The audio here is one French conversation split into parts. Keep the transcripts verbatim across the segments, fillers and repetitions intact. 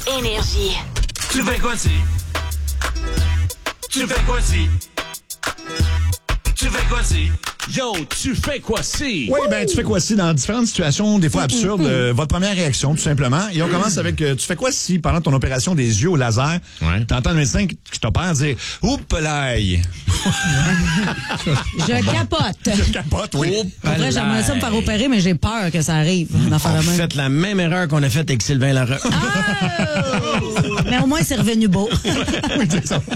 Énergie. Tu fais quoi si? Tu fais quoi si? Tu fais quoi si? Yo, tu fais quoi si? Oui, ben tu fais quoi si dans différentes situations, des fois absurdes, euh, votre première réaction, tout simplement. Et on commence avec, euh, tu fais quoi si pendant ton opération des yeux au laser, Ouais. t'entends le médecin qui qui t'opère dire « Oups, l'ail! Je capote. » Je capote, oui. En vrai, j'aimerais ça me faire opérer, mais j'ai peur que ça arrive. d'en faire On a la même. fait la même erreur qu'on a faite avec Sylvain Larocque. Oh! Mais au moins, c'est revenu beau. Oui, c'est ça.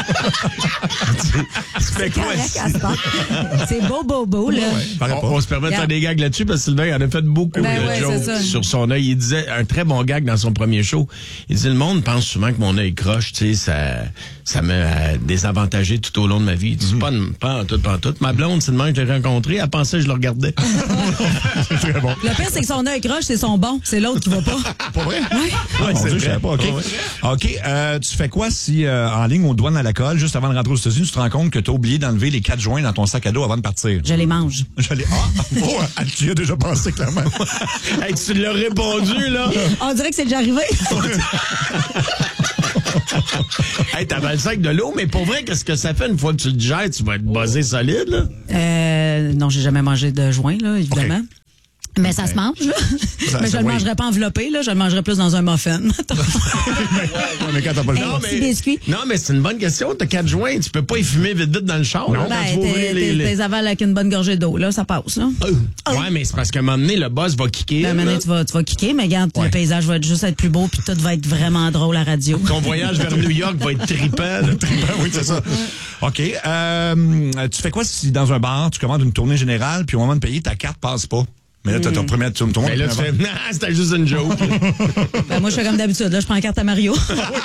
Tu fais quoi Correct, si? à ce temps. C'est beau, beau, beau, là. Paraît pas. On, on se permet de faire des gags là-dessus parce que Sylvain en a fait beaucoup Ben de ouais, jokes c'est ça. sur son œil. Il disait un très bon gag dans son premier show. Il disait, le monde pense souvent que mon œil croche, tu sais, ça, ça m'a euh, désavantagé tout au long de ma vie. Il dit, pas, en- pas en tout, pas en tout. Ma blonde, c'est le même que je l'ai rencontré, elle pensait que je le regardais. C'est très bon. Le pire, c'est que son œil croche, c'est son bon. C'est l'autre qui va pas. Pas vrai? Oui. Ah, mon c'est Dieu, je vrai. savais pas. OK. Ouais. OK. Euh, tu fais quoi si, euh, en ligne, aux douanes à la colle, juste avant de rentrer aux États-Unis, tu te rends compte que tu as oublié d'enlever les quatre joints dans ton sac à dos avant de partir? Je les mange. J'allais. Ah! Oh, tu y as déjà pensé, clairement. Hey, tu l'as répondu, là. On dirait que c'est déjà arrivé. Hey, t'avais le sac de l'eau, mais pour vrai, qu'est-ce que ça fait une fois que tu le digères? Tu vas être buzzé solide, là. Euh, non, j'ai jamais mangé de joint, là, évidemment. OK. Mais ça se mange, là. Ça- mais je ça- le oui. mangerais pas enveloppé, là. Je le mangerais plus dans un muffin. mais quand t'as pas le Hey, temps. petit biscuit. Non, mais c'est une bonne question. T'as quatre joints, tu peux pas y fumer vite vite dans le char. là, quand Ben, tu vas ouvrir t'es- les- t'es les- t'es avales avec une bonne gorgée d'eau, là. Ça passe, là. Ouais, mais c'est parce qu'à un moment donné, le boss va kicker. Ben, à un moment là. donné, tu vas, tu vas kicker, mais regarde, le paysage va être juste être plus beau, puis tout va être vraiment drôle à radio. Ton voyage vers New York va être trippant. là. Ben oui, c'est ça. OK. Euh, tu fais quoi si dans un bar, tu commandes une tournée générale, puis au moment de payer, ta carte passe pas? Mais là, t'as ton premier tour. Mais là, tu fais, non, c'était juste une joke. Ben, moi, je fais comme d'habitude, là. Je prends la carte à Mario.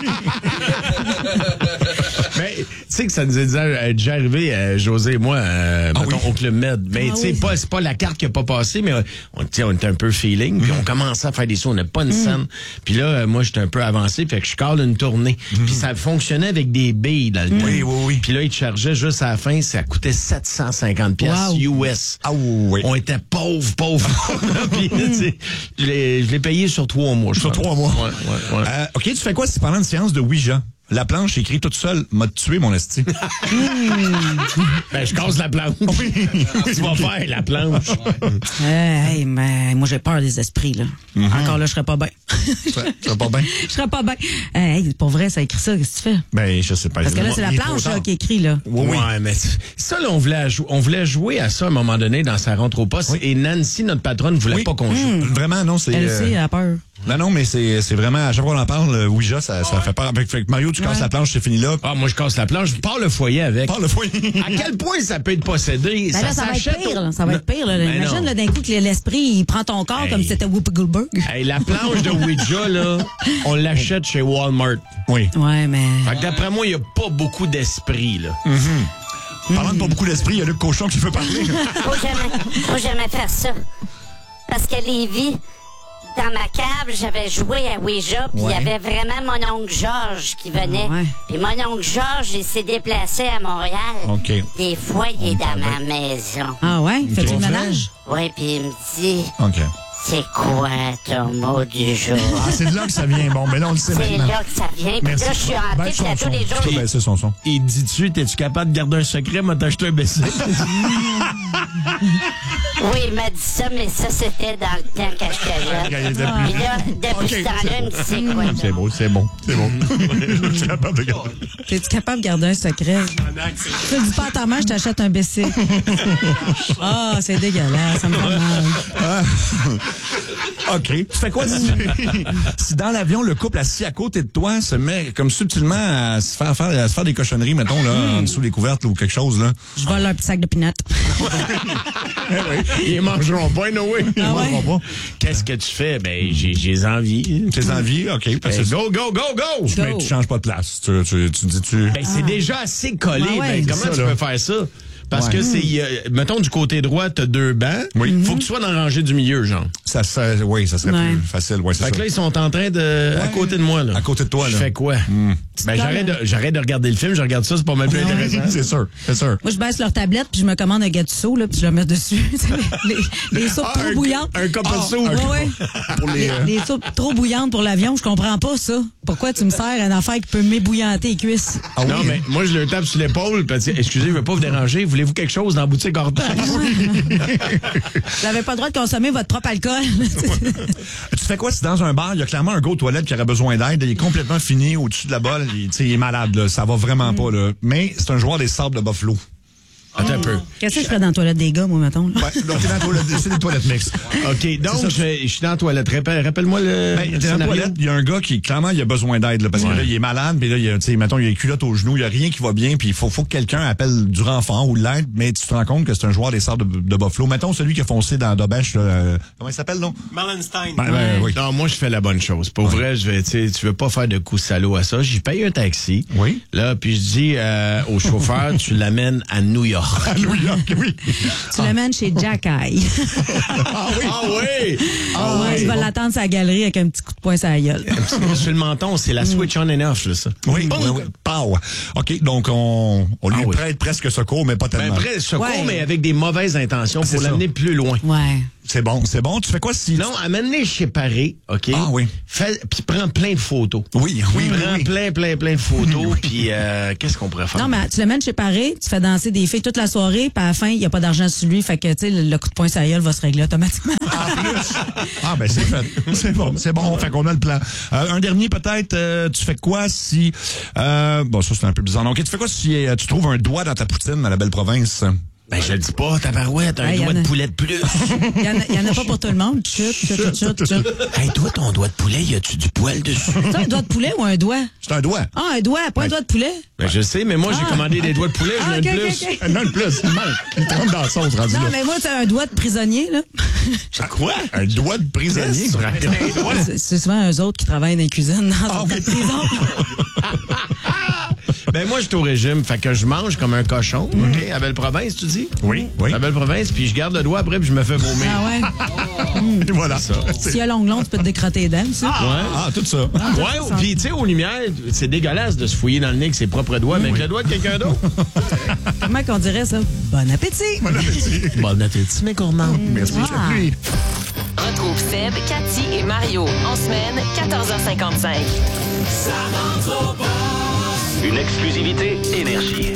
Mais tu sais que ça nous est déjà, euh, déjà arrivé, euh, José et moi, euh, Ah mettons, oui. au Club Med. Mais Ah tu sais, oui. pas, c'est pas la carte qui a pas passé, mais euh, on, tu sais, on était un peu feeling, puis on commençait à faire des sons, on n'a pas une scène. Puis là, euh, moi, j'étais un peu avancé, fait que je cale une tournée. Puis ça fonctionnait avec des billes dans le temps. Oui, oui, oui. Puis là, ils te chargeaient juste à la fin, ça coûtait sept cent cinquante piastres Wow. U S. Ah oui. On était pauvres, pauvres. Puis, tu sais, je l'ai je l'ai payé sur trois mois. je Sur pense. trois mois. Ouais, ouais, ouais. Euh, OK, tu fais quoi si pendant une séance de Ouija, la planche écrit toute seule « m'a tué, mon esti ». Ben, je casse la planche. Oui. Tu vas faire la planche. Euh, hey, mais moi, j'ai peur des esprits, là. Encore là, je serais pas bien. Ça ça va pas bien? Je serais pas bien. Euh, hey, pour vrai, ça écrit ça. Qu'est-ce que tu fais? Ben, je sais pas. Parce que là, c'est la Il est trop planche, là, tard. qui écrit, là. Oui, oui. Ouais, mais c- ça, là, on voulait, ajou- on voulait jouer à ça à un moment donné dans sa rentre au poste. Et Nancy, notre patronne, ne voulait Oui. pas qu'on joue. Vraiment, non, c'est... Elle euh, sait, elle a peur. Non, non, mais c'est c'est vraiment, à chaque fois qu'on en parle, le Ouija, ça, ça fait peur. Fait que Mario, tu casses Ouais. la planche, c'est fini là. Ah, moi, je casse la planche. Je pars le foyer avec. Parle le foyer. À quel point ça peut être possédé? Ben là, ça va être s'achète pire, au- là. Ça va être pire, là. Ben Imagine, non. là, d'un coup, que l'esprit, il prend ton corps Hey. comme si c'était Whoopi Goldberg. Hey, la planche de Ouija, là, on l'achète chez Walmart. Oui. Ouais, mais. Fait que d'après moi, il n'y a pas beaucoup d'esprit, là. Parlant de pas beaucoup d'esprit, il y a Luc Cochon qui veut parler. Faut jamais, faut jamais faire ça. Parce que Lévi, dans ma cave, j'avais joué à Ouija, puis il Ouais. y avait vraiment mon oncle Georges qui venait. Ouais. Puis mon oncle Georges, il s'est déplacé à Montréal. OK. Des fois, il est dans ma maison. Ah ouais? Fais-tu le ménage? Oui, puis il me dit, OK. c'est quoi ton mot du jour? Ah, c'est de là que ça vient. Bon, mais là, on le sait C'est maintenant. là que ça vient. Puis Merci. là, je suis Ben, hantée, puis son là, son. tous les Tu peux jours, baisser son son. Il dit-tu, es-tu capable de garder un secret? M'a t'acheté un B C. oui, il m'a dit ça, mais ça, c'était dans le temps que j'étais Quand il jeune. était plus- Puis là, depuis Ok, ce temps-là, il me dit, c'est quoi? C'est beau, c'est bon, c'est bon. Je suis capable de garder. T'es-tu capable de garder un secret? Tu le dis pas à ta mère, je t'achète un B C. Ah, c'est dégueulasse, ça me fait mal. OK. Tu fais quoi si, si dans l'avion, le couple assis à côté de toi se met comme subtilement à se faire, faire, à se faire des cochonneries, mettons, là, en dessous des couvertes là, ou quelque chose, là? Je vole un petit sac de peanuts. Ils mangeront pas, Noé. Ah ouais? Ils mangeront pas. Qu'est-ce que tu fais? Ben, j'ai j'ai envie. Tes envies, OK. Parce Ben, que go, go, go, go! tu, mais tu changes pas de place. Tu, tu, tu dis, tu... Ben, c'est déjà assez collé. Ah ouais, ben, c'est comment ça, tu là. peux faire ça? Parce Ouais. que c'est, euh, mettons, du côté droit, t'as deux bancs. Oui. Faut que tu sois dans la rangée du milieu, genre. Ça, ça, oui, ça serait Ouais. plus facile. Ouais, c'est Fait ça. que là, ils sont en train de, à côté de moi, là. À côté de toi, Je là. fais quoi? Ben, j'arrête de, j'arrête de regarder le film, je regarde ça, c'est pas mal plus intéressant. c'est sûr, c'est sûr. Moi, je baisse leur tablette, puis je me commande un gâteau, là, puis je le mets dessus. les, les, les soupes Ah, trop un- bouillantes. un cup of Ah, soup. ouais, ouais. Pour les, euh, Les soupes trop bouillantes pour l'avion, je comprends pas ça. Pourquoi tu me sers une affaire qui peut m'ébouillanter les cuisses? Ah oui, Non, mais moi, je le tape sur l'épaule, parce que, excusez, je veux pas vous déranger, voulez-vous quelque chose dans la boutique Hortense? Vous n'avez pas le droit de consommer votre propre alcool. Tu fais quoi si dans un bar, il y a clairement un gars aux toilettes qui aurait besoin d'aide, il est complètement fini au-dessus de la balle, il, tu sais, il est malade, là, ça va vraiment pas. Là. Mais c'est un joueur des Sables de Buffalo. Attends un peu. Qu'est-ce que je fais dans la toilette des gars, moi, mettons? Là? Ouais, donc t'es dans la toilette, c'est des toilettes mixtes. OK, donc, je, je suis dans la toilette. Rappelle- Rappelle-moi le, Ben, le t'es dans la scénario. toilette, il y a un gars qui, clairement, il a besoin d'aide, là, parce que Ouais. là, il est malade, puis là, il y a, tu sais, mettons, il y a une culotte au genou, il y a rien qui va bien, puis il faut, faut que quelqu'un appelle du renfort ou de l'aide, mais tu te rends compte que c'est un joueur des Sables de, de Buffalo. Mettons, celui qui a foncé dans Dobèche, là, euh, comment il s'appelle, non? Marlenstein. Ben, ben, oui. Non, moi, je fais la bonne chose. Pour vrai, je vais, tu sais, tu veux pas faire de coups salauds à ça. J'y paye un taxi. Oui. Là, puis je dis euh, au chauffeur, tu l'amènes à New York. À New York, oui. Tu l'amènes chez Jack Eye. Ah oui! Ah Ouais, oui! tu vas l'attendre sur la galerie avec un petit coup de poing sur la gueule. Sur le menton, c'est la switch on and off, là, ça. Oui, Boum! oui, oui. Pow. OK, donc on, on lui Ah oui. prête presque secours, mais pas Ben, tellement. après, secours, Ouais. mais avec des mauvaises intentions C'est pour ça. l'amener plus loin. Ouais. C'est bon, c'est bon. Tu fais quoi si... Non, amène-les chez Paré, OK? Ah oui. Fais, puis prends plein de photos. Oui, oui, oui. Prends oui. plein, plein, plein de photos, puis euh, qu'est-ce qu'on pourrait faire? Non, mais tu le mènes chez Paré, tu fais danser des filles toute la soirée, puis à la fin, il n'y a pas d'argent sur lui, fait que, tu sais, le, le coup de poing sur la gueule va se régler automatiquement. Ah, ben c'est fait. C'est bon, c'est bon. Fait qu'on a le plan. Euh, un dernier, peut-être, euh, tu fais quoi si... Euh, bon, ça, c'est un peu bizarre. Donc, tu fais quoi si euh, tu trouves un doigt dans ta poutine à la belle province? Ben, je le dis pas, tabarouette, un Hey, doigt y'en a- de poulet de plus. Il y en a, il y en a pas pour tout le monde. Chut, chut, chut, chut, chut. Hey, toi, ton doigt de poulet, y a-tu du poil dessus? C'est un doigt de poulet ou un doigt? C'est un doigt. Ah, un doigt, pas un doigt de poulet? Ben, je sais, mais moi, j'ai Ah. commandé des doigts de poulet, Ah, je ok, veux de ok, plus. ok. Non, le plus, il manque. Il trempe dans la sauce, rendu Non, là. mais moi, c'est un doigt de prisonnier, là. Quoi? Un doigt de prisonnier? C'est- C'est souvent eux autres qui travaillent dans la cuisine dans Ah, une oui. prison. Ben, moi, je suis au régime, fait que je mange comme un cochon, OK? À Belle-Province, tu dis? Oui, oui. À Belle-Province, puis je garde le doigt après, puis je me fais vomir. Ah ouais? Et voilà. S'il y a long long, tu peux te décrotter les dents, ça. Ouais. Ah, tout ça. Ouais, puis tu sais, aux lumières, c'est dégueulasse de se fouiller dans le nez avec ses propres doigts, mais avec le doigt de quelqu'un d'autre. Comment qu'on dirait ça? Bon appétit! Bon appétit, mes gourmands. Merci. Ah. Lui. Retrouve Seb, Cathy et Mario en semaine, quatorze heures cinquante-cinq. Ça rentre au poste. Une exclusivité Énergie.